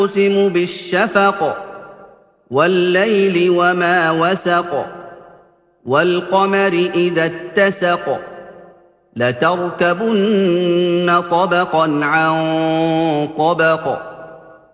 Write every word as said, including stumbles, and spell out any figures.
أقسم بالشفق والليل وما وسق والقمر إذا اتسق لتركبن طبقا عن طبق